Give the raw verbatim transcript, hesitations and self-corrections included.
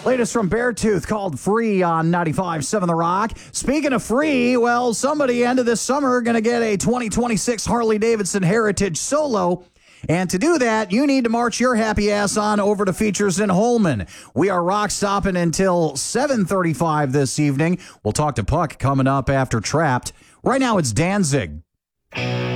Latest from Beartooth called Free on ninety-five point seven The Rock. Speaking of free, well, somebody end of this summer going to get a twenty twenty-six Harley-Davidson Heritage Solo. And to do that, you need to march your happy ass on over to Features in Holman. We are rock stopping until seven thirty-five this evening. We'll talk to Puck coming up after Trapped. Right now, it's Danzig.